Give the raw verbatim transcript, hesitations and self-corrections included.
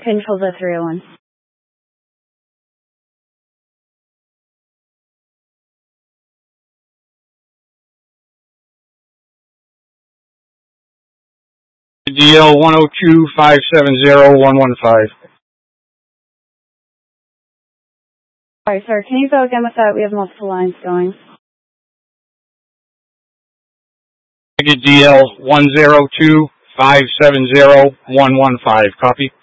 Control the three oh one. D L one oh two, five seven zero, one one five. Alright, sir, can you go again with that? We have multiple lines going. D L one oh two, five seven zero, one one five. Copy.